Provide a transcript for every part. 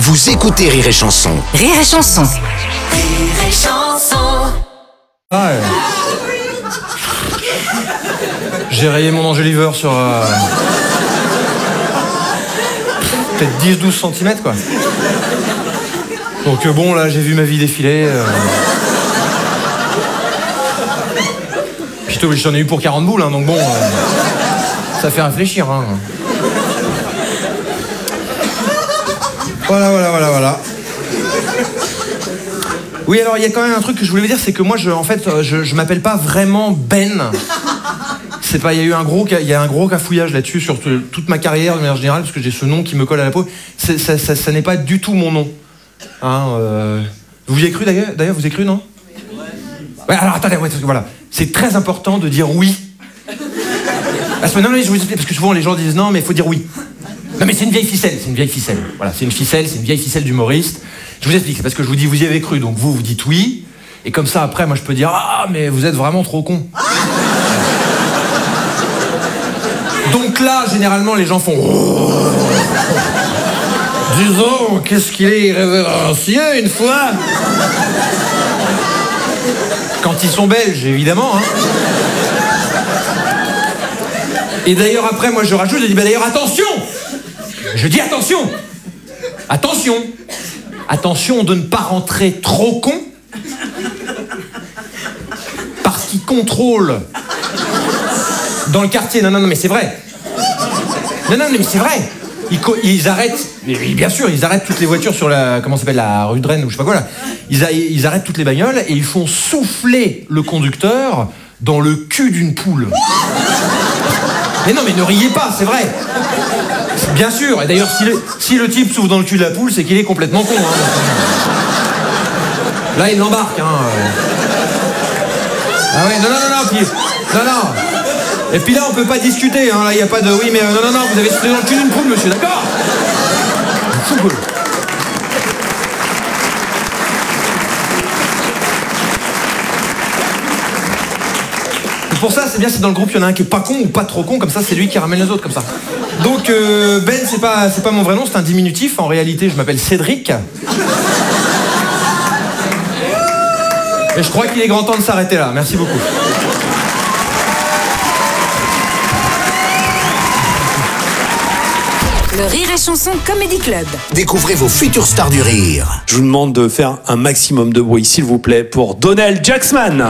Vous écoutez Rire et Chanson. Rire et Chanson. Rire et Chanson. Ah ouais. J'ai rayé mon Angeliver sur peut-être 10-12 cm quoi. Donc bon là j'ai vu ma vie défiler. Puis j'en ai eu pour 40 boules hein, donc bon ça fait réfléchir hein. Voilà. Oui, alors il y a quand même un truc que je voulais vous dire, c'est que moi, je m'appelle pas vraiment Ben. C'est pas, il y a un gros cafouillage là-dessus sur toute ma carrière de manière générale, parce que j'ai ce nom qui me colle à la peau. Ça n'est pas du tout mon nom. Hein, vous y avez cru d'ailleurs, vous y avez cru, non? Ouais, alors attendez, voilà. C'est très important de dire oui. Parce que, non, je vous explique, parce que souvent les gens disent non, mais il faut dire oui. Non mais c'est une vieille ficelle. Voilà, c'est une vieille ficelle d'humoriste. Je vous explique, c'est parce que je vous dis vous y avez cru, donc vous dites oui, et comme ça après moi je peux dire ah mais vous êtes vraiment trop con. Donc là généralement les gens font oh. Disons qu'est-ce qu'il est irrévérencieux une fois. Quand ils sont belges évidemment hein. Et d'ailleurs après moi je rajoute, je dis bah d'ailleurs attention. Je dis attention de ne pas rentrer trop con parce qu'ils contrôlent dans le quartier. Non mais c'est vrai. Non mais c'est vrai. Ils arrêtent, bien sûr, ils arrêtent toutes les voitures sur la rue de Rennes ou je sais pas quoi là. Ils arrêtent toutes les bagnoles et ils font souffler le conducteur dans le cul d'une poule. Mais non mais ne riez pas, c'est vrai. Bien sûr, et d'ailleurs si le type souffle dans le cul de la poule, c'est qu'il est complètement con. Hein. Là il l'embarque. Hein. Ah ouais, non. Et puis là on peut pas discuter, hein. Là il n'y a pas de oui mais non, vous avez soufflé dans le cul d'une poule monsieur, d'accord? C'est cool. Pour ça, c'est bien si dans le groupe il y en a un qui est pas con ou pas trop con, comme ça c'est lui qui ramène les autres comme ça. Donc Ben c'est pas mon vrai nom, c'est un diminutif. En réalité je m'appelle Cédric. Et je crois qu'il est grand temps de s'arrêter là. Merci beaucoup. Le Rire et Chanson Comedy Club. Découvrez vos futures stars du rire. Je vous demande de faire un maximum de bruit, s'il vous plaît, pour Donald Jacksman.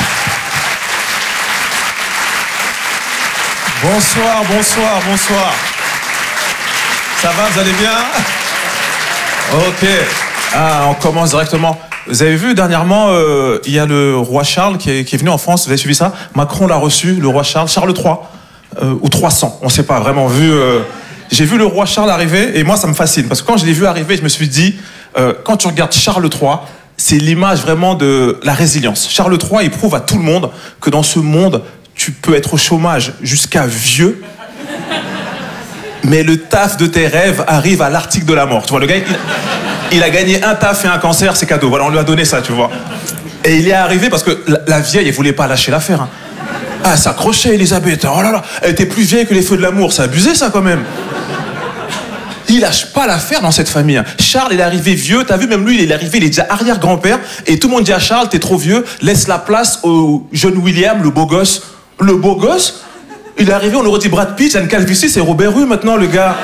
Bonsoir. Ça va, vous allez bien? Ok. On commence directement. Vous avez vu, dernièrement, il y a le roi Charles qui est venu en France. Vous avez suivi ça? Macron l'a reçu, le roi Charles III. Ou 300, on ne sait pas, vraiment vu. J'ai vu le roi Charles arriver et moi, ça me fascine. Parce que quand je l'ai vu arriver, je me suis dit, quand tu regardes Charles III, c'est l'image vraiment de la résilience. Charles III, il prouve à tout le monde que dans ce monde, tu peux être au chômage jusqu'à vieux, mais le taf de tes rêves arrive à l'article de la mort. Tu vois, le gars, il a gagné un taf et un cancer, c'est cadeau. Voilà, on lui a donné ça, tu vois. Et il est arrivé parce que la vieille, elle voulait pas lâcher l'affaire. Hein. Ah, elle s'accrochait, Elisabeth. Oh là là, elle était plus vieille que les feux de l'amour. C'est abusé, ça, quand même. Il lâche pas l'affaire dans cette famille. Charles, il est arrivé vieux. T'as vu, même lui, il est déjà arrière-grand-père. Et tout le monde dit à Charles, t'es trop vieux. Laisse la place au jeune William, le beau gosse. Le beau gosse, il est arrivé, on aurait dit Brad Pitt, il y a une calvitie, c'est Robert Hue maintenant, le gars.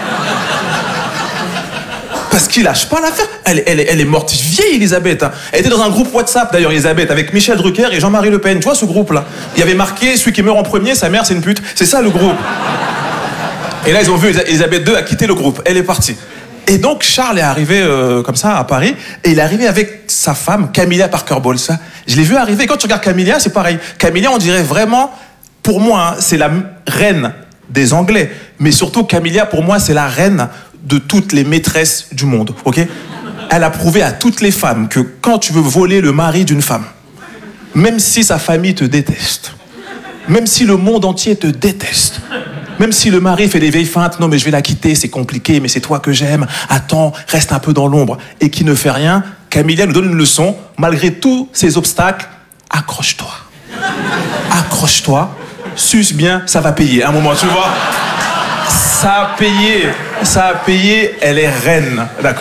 Parce qu'il lâche pas l'affaire. Elle est morte vieille, Elisabeth. Hein. Elle était dans un groupe WhatsApp, d'ailleurs, Elisabeth, avec Michel Drucker et Jean-Marie Le Pen. Tu vois ce groupe-là? Il y avait marqué, celui qui meurt en premier, sa mère, c'est une pute. C'est ça, le groupe. Et là, ils ont vu Elisabeth II a quitté le groupe. Elle est partie. Et donc, Charles est arrivé comme ça, à Paris, et il est arrivé avec sa femme, Camilla Parker Bowles. Je l'ai vu arriver. Quand tu regardes Camilla, c'est pareil. Camilla, on dirait vraiment... Pour moi, hein, c'est la reine des Anglais. Mais surtout, Camilla, pour moi, c'est la reine de toutes les maîtresses du monde. Okay? Elle a prouvé à toutes les femmes que quand tu veux voler le mari d'une femme, même si sa famille te déteste, même si le monde entier te déteste, même si le mari fait des vieilles feintes, non mais je vais la quitter, c'est compliqué, mais c'est toi que j'aime, attends, reste un peu dans l'ombre, et qui ne fait rien, Camilla nous donne une leçon, malgré tous ces obstacles, accroche-toi. Accroche-toi. Suce bien, ça va payer. Un moment, tu vois. Ça a payé, elle est reine. D'accord.